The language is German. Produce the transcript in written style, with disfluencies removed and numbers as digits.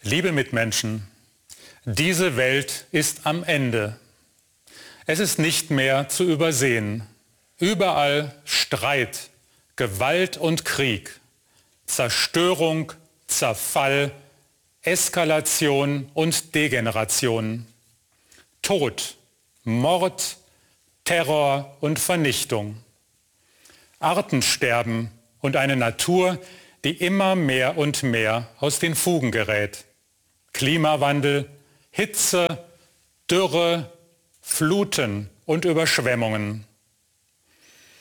Liebe Mitmenschen, diese Welt ist am Ende. Es ist nicht mehr zu übersehen. Überall Streit, Gewalt und Krieg, Zerstörung, Zerfall, Eskalation und Degeneration, Tod, Mord, Terror und Vernichtung, Artensterben und eine Natur, die immer mehr und mehr aus den Fugen gerät. Klimawandel, Hitze, Dürre, Fluten und Überschwemmungen.